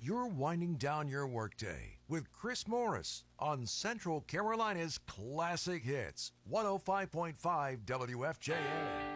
You're winding down your workday with Chris Morris on Central Carolina's Classic Hits, 105.5 WFJA.